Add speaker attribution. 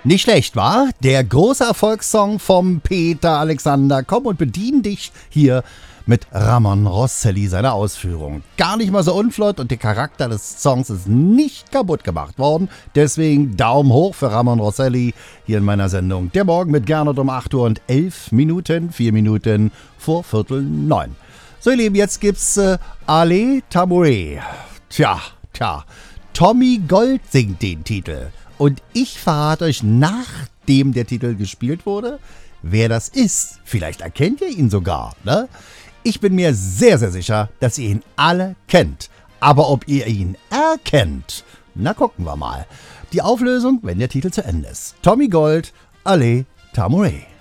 Speaker 1: Nicht schlecht, war? Der große Erfolgssong vom Peter Alexander. Komm und bedien dich hier mit Ramon Rosselli seiner Ausführung. Gar nicht mal so unflott und der Charakter des Songs ist nicht kaputt gemacht worden. Deswegen Daumen hoch für Ramon Rosselli hier in meiner Sendung. Der Morgen mit Gernot um 8 Uhr und 11 Minuten, 4 Minuten vor 8:45. So ihr Lieben, jetzt gibt's Ale Tambouré. Tja, Tommy Gold singt den Titel. Und ich verrate euch, nachdem der Titel gespielt wurde, wer das ist. Vielleicht erkennt ihr ihn sogar, ne? Ich bin mir sehr, sehr sicher, dass ihr ihn alle kennt. Aber ob ihr ihn erkennt, na gucken wir mal. Die Auflösung, wenn der Titel zu Ende ist. Tommy Gold, Ale Tambouré.